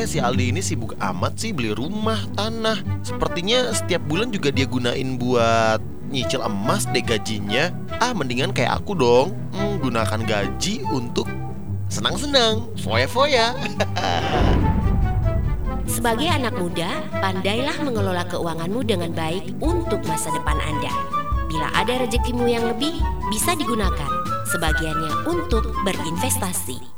si Aldi ini sibuk amat sih beli rumah, tanah. Sepertinya setiap bulan juga dia gunain buat nyicil emas deh gajinya. Mendingan kayak aku dong, gunakan gaji untuk senang-senang, foya-foya. Sebagai anak muda, pandailah mengelola keuanganmu dengan baik untuk masa depan Anda. Bila ada rezekimu yang lebih, bisa digunakan sebagiannya untuk berinvestasi.